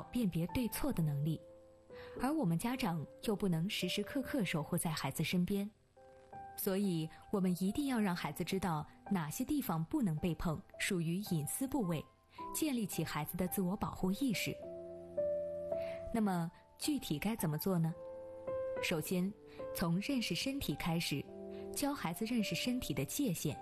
辨别对错的能力，而我们家长又不能时时刻刻守护在孩子身边，所以我们一定要让孩子知道哪些地方不能被碰，属于隐私部位，建立起孩子的自我保护意识。那么具体该怎么做呢？首先，从认识身体开始，教孩子认识身体的界限。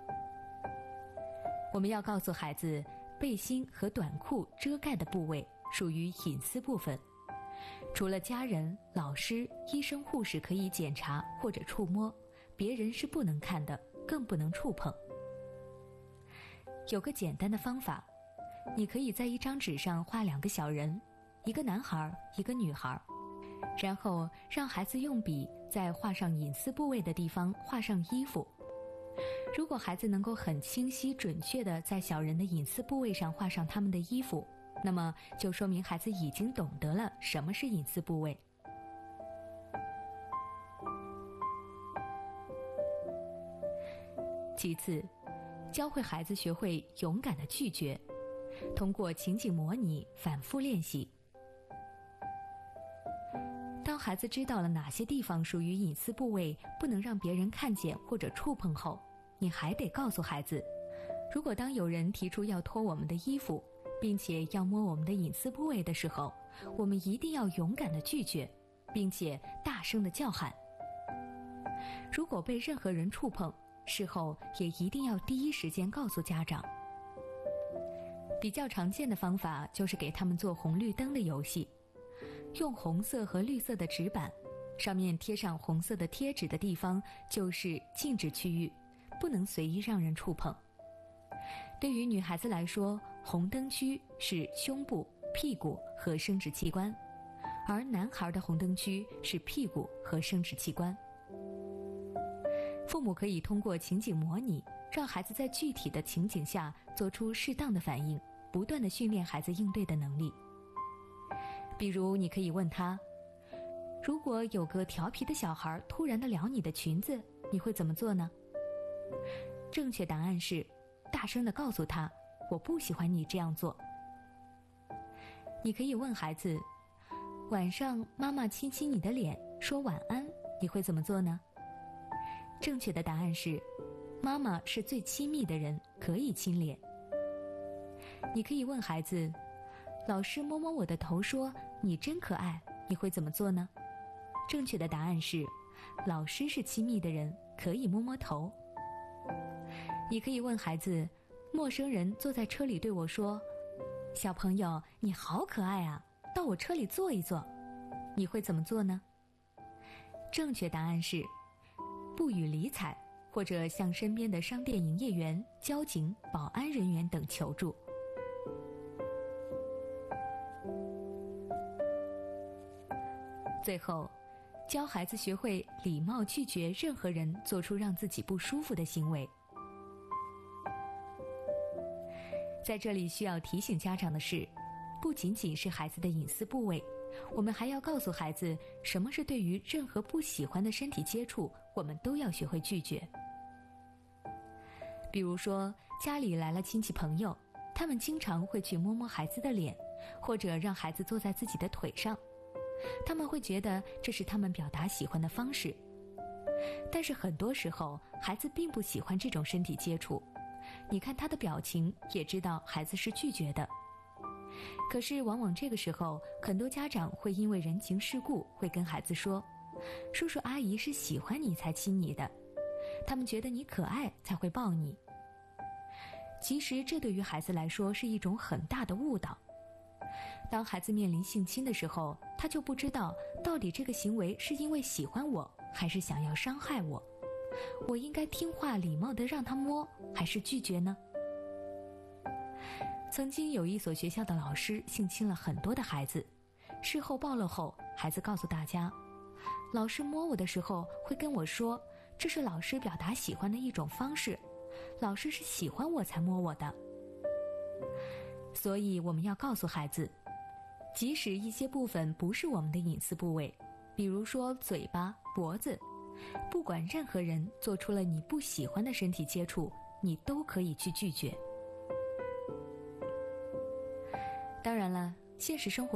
我们要告诉孩子，背心和短裤遮盖的部位属于隐私部分，除了家人、老师、医生、护士可以检查或者触摸，别人是不能看的，更不能触碰。有个简单的方法，你可以在一张纸上画2个小人，一个男孩，一个女孩，然后让孩子用笔在画上隐私部位的地方画上衣服。如果孩子能够很清晰准确地在小人的隐私部位上画上他们的衣服，那么就说明孩子已经懂得了什么是隐私部位。其次，教会孩子学会勇敢地拒绝，通过情景模拟反复练习。当孩子知道了哪些地方属于隐私部位，不能让别人看见或者触碰后，你还得告诉孩子，如果当有人提出要脱我们的衣服，并且要摸我们的隐私部位的时候，我们一定要勇敢地拒绝，并且大声地叫喊。如果被任何人触碰，事后也一定要第一时间告诉家长。比较常见的方法就是给他们做红绿灯的游戏，用红色和绿色的纸板，上面贴上红色的贴纸的地方就是禁止区域，不能随意让人触碰。对于女孩子来说，红灯区是胸部、屁股和生殖器官，而男孩的红灯区是屁股和生殖器官。父母可以通过情景模拟，让孩子在具体的情景下做出适当的反应，不断地训练孩子应对的能力。比如你可以问他，如果有个调皮的小孩突然地撩你的裙子，你会怎么做呢？正确答案是大声地告诉他，我不喜欢你这样做。你可以问孩子，晚上妈妈亲亲你的脸说晚安，你会怎么做呢？正确的答案是，妈妈是最亲密的人，可以亲脸。你可以问孩子，老师摸摸我的头说你真可爱，你会怎么做呢？正确的答案是，老师是亲密的人，可以摸摸头。你可以问孩子，陌生人坐在车里对我说，小朋友你好可爱啊，到我车里坐一坐，你会怎么做呢？正确答案是不予理睬，或者向身边的商店营业员、交警、保安人员等求助。最后，教孩子学会礼貌拒绝任何人做出让自己不舒服的行为。在这里需要提醒家长的是，不仅仅是孩子的隐私部位，我们还要告诉孩子，什么是对于任何不喜欢的身体接触，我们都要学会拒绝。比如说，家里来了亲戚朋友，他们经常会去摸摸孩子的脸，或者让孩子坐在自己的腿上，他们会觉得这是他们表达喜欢的方式。但是很多时候，孩子并不喜欢这种身体接触，你看他的表情也知道孩子是拒绝的。可是往往这个时候，很多家长会因为人情世故，会跟孩子说，叔叔阿姨是喜欢你才亲你的，他们觉得你可爱才会抱你。其实这对于孩子来说是一种很大的误导。当孩子面临性侵的时候，他就不知道到底这个行为是因为喜欢我，还是想要伤害我，我应该听话礼貌地让他摸，还是拒绝呢？曾经有一所学校的老师性侵了很多的孩子，事后暴露后，孩子告诉大家，老师摸我的时候会跟我说，这是老师表达喜欢的一种方式，老师是喜欢我才摸我的。所以我们要告诉孩子，即使一些部分不是我们的隐私部位，比如说嘴巴、脖子，不管任何人做出了你不喜欢的身体接触，你都可以去拒绝。当然了，现实生活